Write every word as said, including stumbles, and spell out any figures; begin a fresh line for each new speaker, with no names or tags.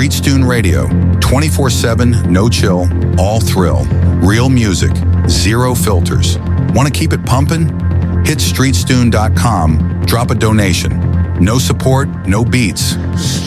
Street Stune Radio, twenty-four seven, no chill, all thrill. Real music, zero filters. Want to keep it pumping? Hit street stune dot com, drop a donation. No support, no beats.